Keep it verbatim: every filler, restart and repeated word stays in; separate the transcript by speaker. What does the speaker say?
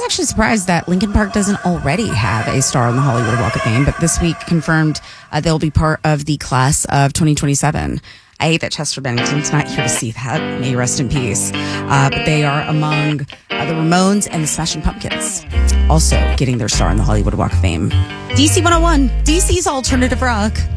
Speaker 1: actually surprised that Linkin Park doesn't already have a star on the Hollywood Walk of Fame, but this week confirmed uh, they'll be part of the class of twenty twenty-seven. I hate that Chester Bennington's not here to see that. May he rest in peace. Uh, but they are among uh, the Ramones and the Smashing Pumpkins, also getting their star on the Hollywood Walk of Fame. D C one oh one, D C's alternative rock.